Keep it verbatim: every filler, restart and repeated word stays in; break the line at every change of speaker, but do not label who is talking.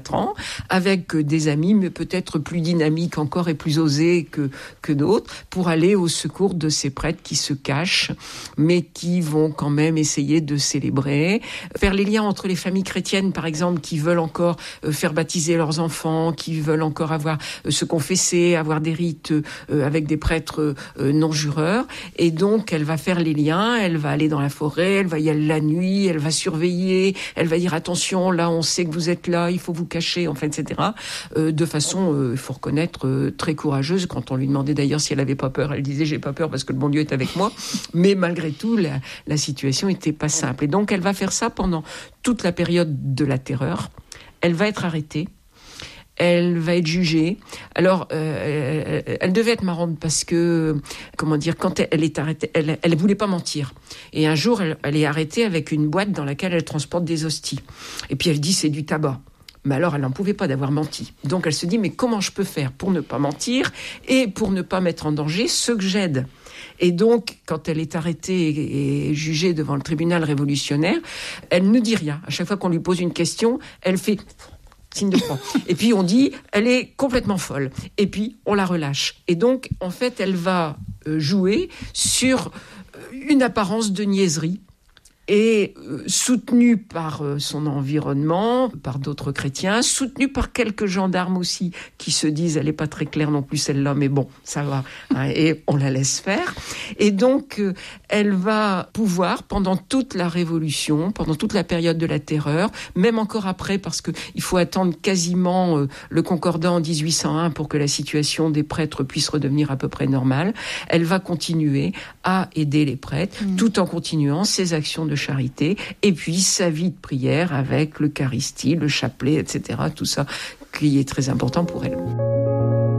ans, avec des amis, mais peut-être plus dynamiques encore et plus osés que, que d'autres, pour aller au secours de ces prêtres qui se cachent, mais qui vont quand même essayer de célébrer. Faire les liens entre les familles chrétiennes, par exemple, qui veulent encore faire baptiser leurs enfants, qui veulent encore avoir se confesser, avoir des rites avec des prêtres non-jureurs. Et donc, elle va faire les liens, elle va aller dans la forêt, elle va y aller la nuit, elle va surveiller, elle va dire attention, là, on sait que vous êtes là, il faut vous cacher, enfin, et cetera. Euh, de façon, il euh, faut reconnaître, euh, très courageuse. Quand on lui demandait d'ailleurs si elle avait pas peur, elle disait j'ai pas peur parce que le bon Dieu est avec moi. Mais malgré tout, la, la situation était pas simple. Et donc, elle va faire ça pendant toute la période de la terreur. Elle va être arrêtée. Elle va être jugée. Alors, euh, elle, elle devait être marrante parce que, comment dire, quand elle, elle est arrêtée, elle, elle voulait pas mentir. Et un jour, elle, elle est arrêtée avec une boîte dans laquelle elle transporte des hosties. Et puis elle dit c'est du tabac. Mais alors, elle n'en pouvait pas d'avoir menti. Donc, elle se dit, mais comment je peux faire pour ne pas mentir et pour ne pas mettre en danger ceux que j'aide ? Et donc, quand elle est arrêtée et jugée devant le tribunal révolutionnaire, elle ne dit rien. À chaque fois qu'on lui pose une question, elle fait signe de croix. Et puis, on dit, elle est complètement folle. Et puis, on la relâche. Et donc, en fait, elle va jouer sur une apparence de niaiserie, et euh, soutenue par euh, son environnement, par d'autres chrétiens, soutenue par quelques gendarmes aussi, qui se disent, elle n'est pas très claire non plus celle-là, mais bon, ça va, hein, et on la laisse faire. Et donc, euh, elle va pouvoir, pendant toute la Révolution, pendant toute la période de la Terreur, même encore après, parce qu'il faut attendre quasiment euh, le Concordat en dix-huit cent un pour que la situation des prêtres puisse redevenir à peu près normale, elle va continuer à aider les prêtres, mmh. tout en continuant ses actions de charité, et puis sa vie de prière avec l'Eucharistie, le chapelet, et cetera. Tout ça qui est très important pour elle.